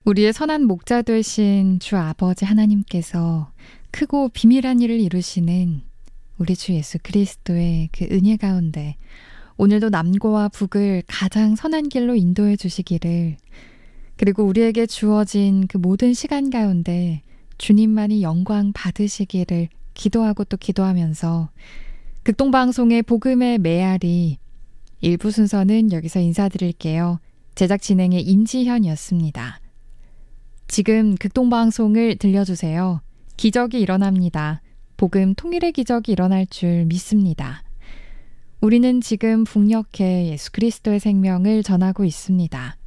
우리의 선한 목자 되신 주 아버지 하나님께서 크고 비밀한 일을 이루시는 우리 주 예수 그리스도의 그 은혜 가운데 오늘도 남과 북을 가장 선한 길로 인도해 주시기를, 그리고 우리에게 주어진 그 모든 시간 가운데 주님만이 영광 받으시기를 기도하고 또 기도하면서 극동방송의 복음의 메아리 1부 순서는 여기서 인사드릴게요. 제작 진행의 임지현이었습니다. 지금 극동방송을 들려주세요. 기적이 일어납니다. 복음 통일의 기적이 일어날 줄 믿습니다. 우리는 지금 북녘에 예수 그리스도의 생명을 전하고 있습니다.